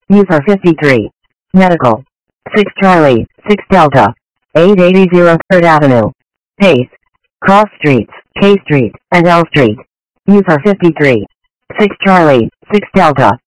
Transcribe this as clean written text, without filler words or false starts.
User 53. Medical. 6 Charlie, 6 Delta. 880 3rd Avenue. Pace. Cross Streets, K Street, and L Street. User 53. 6 Charlie, 6 Delta.